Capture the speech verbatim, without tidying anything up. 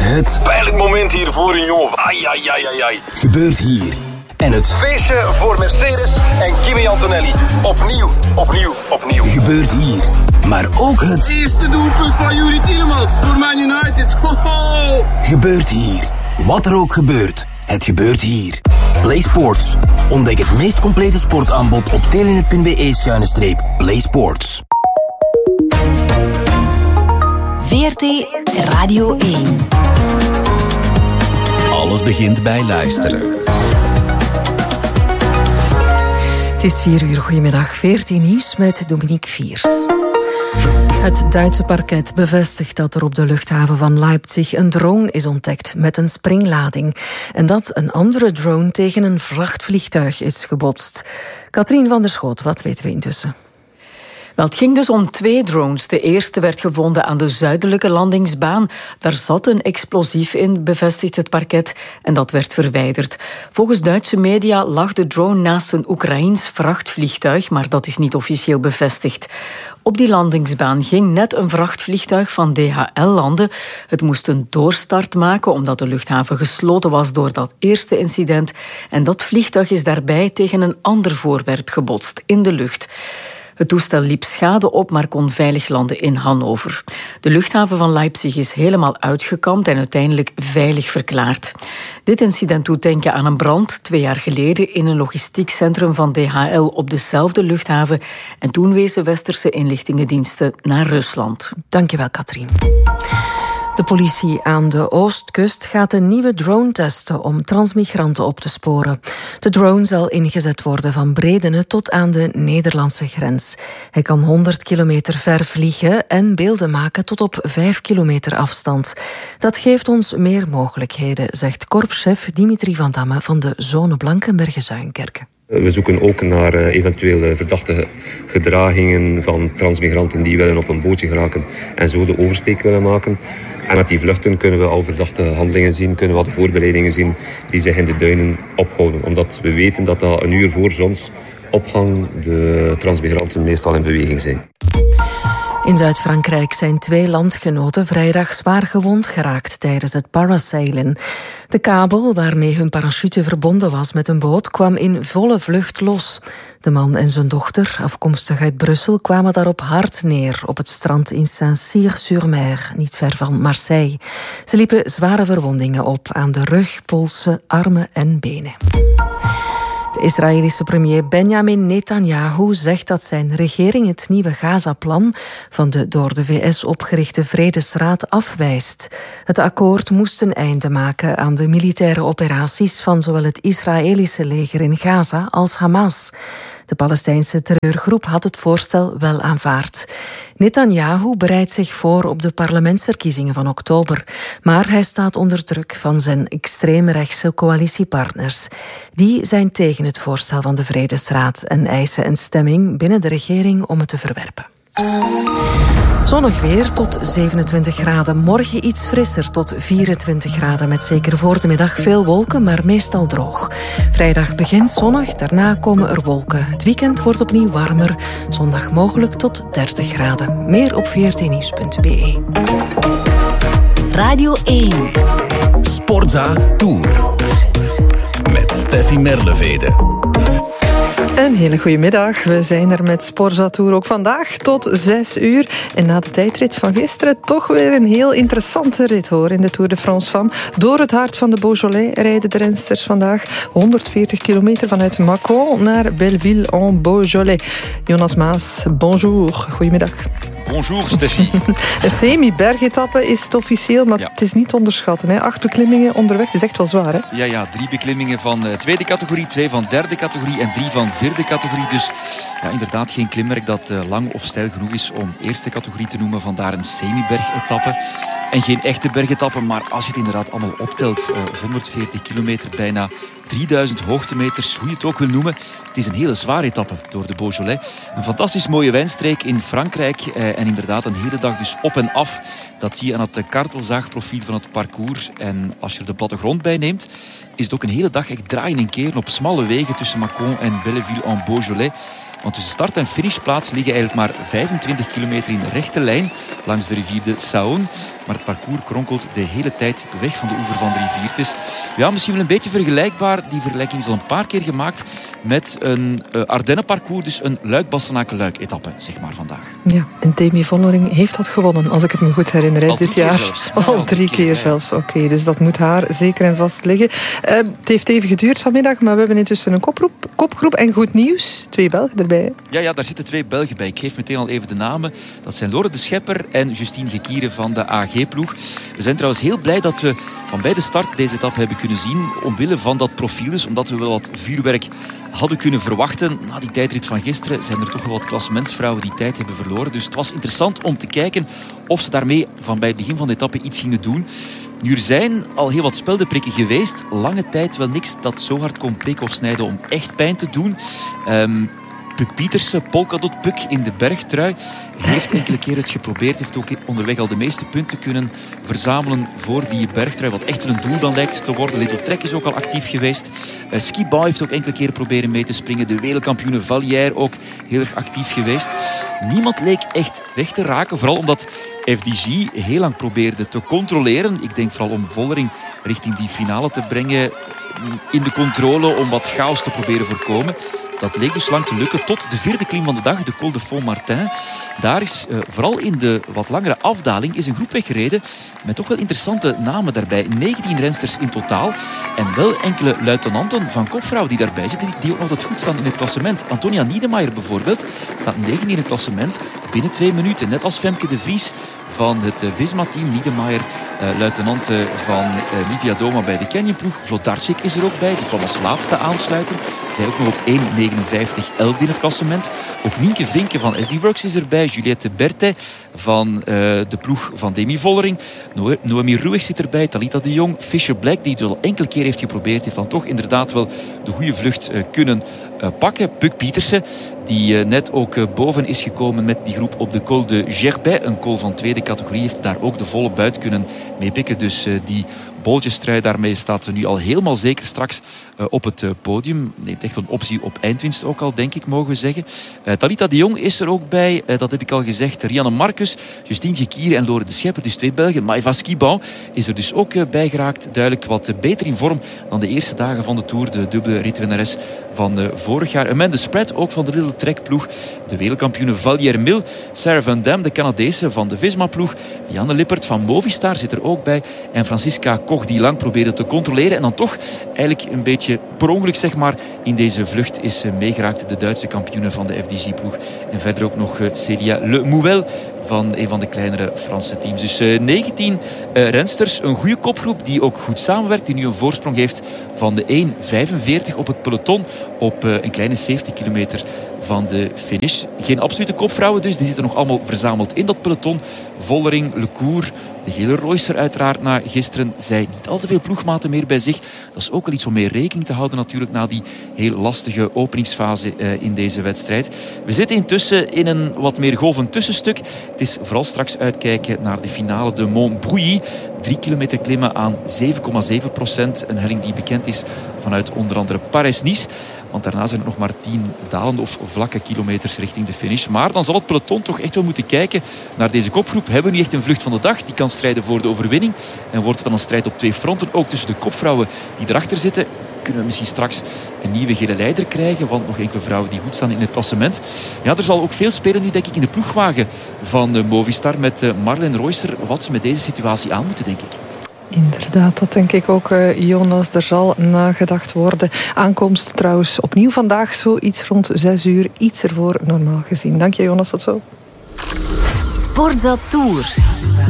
Het pijnlijk moment hier voor een jongen. Ai, ai, ai, ai, ai. Gebeurt hier. En het feestje voor Mercedes en Kimi Antonelli. Opnieuw, opnieuw, opnieuw. Gebeurt hier. Maar ook het eerste doelpunt van Yuri Tielemans voor Man United. Ho-ho. Gebeurt hier. Wat er ook gebeurt, het gebeurt hier. Play Sports. Ontdek het meest complete sportaanbod op telenet punt be schuine streep Play Sports. V R T Radio één. Alles begint bij luisteren. Het is vier uur. Goedemiddag. V R T Nieuws met Dominique Viers. Het Duitse parket bevestigt dat er op de luchthaven van Leipzig een drone is ontdekt met een springlading. En dat een andere drone tegen een vrachtvliegtuig is gebotst. Katrien van der Schoot, wat weten we intussen? Wel, het ging dus om twee drones. De eerste werd gevonden aan de zuidelijke landingsbaan. Daar zat een explosief in, bevestigt het parket, en dat werd verwijderd. Volgens Duitse media lag de drone naast een Oekraïens vrachtvliegtuig, maar dat is niet officieel bevestigd. Op die landingsbaan ging net een vrachtvliegtuig van D H L landen. Het moest een doorstart maken omdat de luchthaven gesloten was door dat eerste incident. En dat vliegtuig is daarbij tegen een ander voorwerp gebotst in de lucht. Het toestel liep schade op, maar kon veilig landen in Hannover. De luchthaven van Leipzig is helemaal uitgekampt en uiteindelijk veilig verklaard. Dit incident doet denken aan een brand twee jaar geleden in een logistiek centrum van D H L op dezelfde luchthaven. En toen wezen westerse inlichtingendiensten naar Rusland. Dankjewel, Katrien. De politie aan de oostkust gaat een nieuwe drone testen om transmigranten op te sporen. De drone zal ingezet worden van Bredene tot aan de Nederlandse grens. Hij kan honderd kilometer ver vliegen en beelden maken tot op vijf kilometer afstand. Dat geeft ons meer mogelijkheden, zegt korpschef Dimitri van Damme van de zone Blankenberge-Zuinkerken. We zoeken ook naar uh, eventueel verdachte gedragingen van transmigranten die willen op een bootje geraken en zo de oversteek willen maken. En met die vluchten kunnen we al verdachte handelingen zien, kunnen we al de voorbereidingen zien die zich in de duinen ophouden. Omdat we weten dat dat een uur voor zonsopgang de transmigranten meestal in beweging zijn. In Zuid-Frankrijk zijn twee landgenoten vrijdag zwaar gewond geraakt tijdens het parasailen. De kabel waarmee hun parachute verbonden was met een boot kwam in volle vlucht los. De man en zijn dochter, afkomstig uit Brussel, kwamen daarop hard neer op het strand in Saint-Cyr-sur-Mer, niet ver van Marseille. Ze liepen zware verwondingen op aan de rug, polsen, armen en benen. De Israëlische premier Benjamin Netanyahu zegt dat zijn regering het nieuwe Gaza-plan van de door de V S opgerichte Vredesraad afwijst. Het akkoord moest een einde maken aan de militaire operaties van zowel het Israëlische leger in Gaza als Hamas. De Palestijnse terreurgroep had het voorstel wel aanvaard. Netanyahu bereidt zich voor op de parlementsverkiezingen van oktober. Maar hij staat onder druk van zijn extreemrechtse coalitiepartners. Die zijn tegen het voorstel van de Vredesraad en eisen een stemming binnen de regering om het te verwerpen. Zonnig weer tot zevenentwintig graden. Morgen iets frisser tot vierentwintig graden. Met zeker voor de middag veel wolken, maar meestal droog. Vrijdag begint zonnig, daarna komen er wolken. Het weekend wordt opnieuw warmer. Zondag mogelijk tot dertig graden. Meer op v r t nieuws punt b e. Radio één. Sportza Tour. Met Steffi Merlevede. Een hele goede middag. We zijn er met Sportza Tour ook vandaag tot zes uur. En na de tijdrit van gisteren toch weer een heel interessante rit hoor in de Tour de France Femme. Door het hart van de Beaujolais rijden de rensters vandaag honderdveertig kilometer vanuit Mâcon naar Belleville-en-Beaujolais. Jonas Maas, bonjour. Goedemiddag. Bonjour Steffi. Een semi-bergetappe is het officieel, maar ja. Het is niet te onderschatten. Hè? Acht beklimmingen onderweg, het is echt wel zwaar. Hè? Ja, ja, drie beklimmingen van uh, tweede categorie, twee van derde categorie en drie van vierde categorie. Dus ja, inderdaad geen klimmerk dat uh, lang of steil genoeg is om eerste categorie te noemen. Vandaar een semi-bergetappe. En geen echte bergetappe, maar als je het inderdaad allemaal optelt, uh, honderdveertig kilometer, bijna drieduizend hoogtemeters, hoe je het ook wil noemen. Het is een hele zware etappe door de Beaujolais. Een fantastisch mooie wijnstreek in Frankrijk uh, en inderdaad een hele dag dus op en af. Dat zie je aan het kartelzaagprofiel van het parcours. En als je er de plattegrond bij neemt, is het ook een hele dag echt draaien en keren op smalle wegen tussen Mâcon en Belleville-en-Beaujolais. Want tussen start- en finishplaats liggen eigenlijk maar vijfentwintig kilometer in rechte lijn langs de rivier de Saône. maar het parcours kronkelt de hele tijd weg van de oever van de rivier. Het is ja, misschien wel een beetje vergelijkbaar. Die vergelijking is al een paar keer gemaakt met een uh, Ardennenparcours, dus een Luik-Bastenaken-Luik-etappe, zeg maar, vandaag. Ja, en Demi Vollering heeft dat gewonnen, als ik het me goed herinner, hè, dit jaar. Zelfs. Al, al drie keer, keer zelfs. Oké, okay, dus dat moet haar zeker en vast liggen. Uh, het heeft even geduurd vanmiddag, maar we hebben intussen een kopgroep, kopgroep en goed nieuws. Twee Belgen erbij. Hè? Ja, ja, daar zitten twee Belgen bij. Ik geef meteen al even de namen. Dat zijn Lore de Schepper en Justine Gekieren van de A G-ploeg. We zijn trouwens heel blij dat we van bij de start deze etappe hebben kunnen zien, omwille van dat profiel, dus omdat we wel wat vuurwerk hadden kunnen verwachten. Na die tijdrit van gisteren zijn er toch wel wat klassementsvrouwen die tijd hebben verloren. Dus het was interessant om te kijken of ze daarmee van bij het begin van de etappe iets gingen doen. Nu, er zijn al heel wat speldenprikken geweest. Lange tijd wel niks dat zo hard kon prikken of snijden om echt pijn te doen. Um, Puk Pietersen, Polkadot Puk in de bergtrui, heeft enkele keer het geprobeerd. Heeft ook onderweg al de meeste punten kunnen verzamelen voor die bergtrui. Wat echt een doel dan lijkt te worden. Little Trek is ook al actief geweest. Uh, Skibau heeft ook enkele keren proberen mee te springen. De wereldkampioene Vallière ook heel erg actief geweest. Niemand leek echt weg te raken. Vooral omdat F D G heel lang probeerde te controleren. Ik denk vooral om Vollering richting die finale te brengen. In de controle om wat chaos te proberen voorkomen. Dat leek dus lang te lukken tot de vierde klim van de dag, de Col de Font-Martin. Daar is, uh, vooral in de wat langere afdaling, is een groep weggereden met toch wel interessante namen daarbij. negentien rensters in totaal. En wel enkele luitenanten van kopvrouwen die daarbij zitten, die, die ook altijd goed staan in het klassement. Antonia Niedermayer bijvoorbeeld staat negende in het klassement binnen twee minuten. Net als Femke de Vries van het uh, Visma-team. Niedermayer, uh, luitenant uh, van uh, Livia Doma bij de Canyon-ploeg. Vlodarczyk is er ook bij, die kwam als laatste aansluiten. Zij ook nog op één negenenvijftig elf in het klassement. Ook Nienke Vinken van S D Works is erbij. Juliette Berthe van uh, de ploeg van Demi Vollering. No- Noemi Ruig zit erbij. Talita de Jong. Fisher Black, die het al enkele keer heeft geprobeerd. Heeft dan toch inderdaad wel de goede vlucht uh, kunnen uh, pakken. Puk Pietersen, die uh, net ook uh, boven is gekomen met die groep op de Col de Gerbet. Een col van tweede categorie. Heeft daar ook de volle buit kunnen meepikken. Dus uh, die bolletjestrui, daarmee staat ze nu al helemaal zeker straks uh, op het uh, podium. Neemt echt een optie op eindwinst ook al, denk ik, mogen we zeggen. Uh, Talita de Jong is er ook bij, uh, dat heb ik al gezegd. Rianne Marcus, Justine Gekieren en Lore de Schepper, dus twee Belgen. Maëva Skibau is er dus ook uh, bij geraakt. Duidelijk wat uh, beter in vorm dan de eerste dagen van de Tour. De dubbele ritwinnares van uh, vorig jaar. Amanda Spratt, ook van de Little Trek ploeg. De wereldkampioene Vallière Mil. Sarah Van Dam, de Canadese van de Visma ploeg. Dianne Lippert van Movistar zit er ook bij. En Francisca Koch, die lang probeerde te controleren en dan toch eigenlijk een beetje per ongeluk, zeg maar, in deze vlucht is meegeraakt, de Duitse kampioene van de F D G-ploeg. En verder ook nog Célia Le Mouvel van een van de kleinere Franse teams. Dus uh, negentien uh, rensters, een goede kopgroep die ook goed samenwerkt, die nu een voorsprong heeft van de één vijfenveertig op het peloton op uh, een kleine zeventig kilometer van de finish. Geen absolute kopvrouwen dus, die zitten nog allemaal verzameld in dat peloton. Vollering, Lecour, de gele Royster uiteraard na gisteren. Zij niet al te veel ploegmaten meer bij zich. Dat is ook wel iets om mee rekening te houden natuurlijk na die heel lastige openingsfase uh, in deze wedstrijd. We zitten intussen in een wat meer golvend tussenstuk. Het is vooral straks uitkijken naar de finale de Mont Brouilly. Drie kilometer klimmen aan zeven komma zeven procent. Een helling die bekend is vanuit onder andere Parijs-Nice. Want daarna zijn er nog maar tien dalende of vlakke kilometers richting de finish. Maar dan zal het peloton toch echt wel moeten kijken naar deze kopgroep. Hebben we nu echt een vlucht van de dag? Die kan strijden voor de overwinning. En wordt het dan een strijd op twee fronten? Ook tussen de kopvrouwen die erachter zitten. Kunnen we misschien straks een nieuwe gele leider krijgen? Want nog enkele vrouwen die goed staan in het klassement. Ja, er zal ook veel spelen nu, denk ik, in de ploegwagen van uh, Movistar. Met uh, Marlene Royster. Wat ze met deze situatie aan moeten, denk ik. Inderdaad, dat denk ik ook, uh, Jonas. Er zal nagedacht worden. Aankomst trouwens opnieuw vandaag, zoiets rond zes uur. Iets ervoor normaal gezien. Dank je, Jonas, tot zo. Sportza Tour.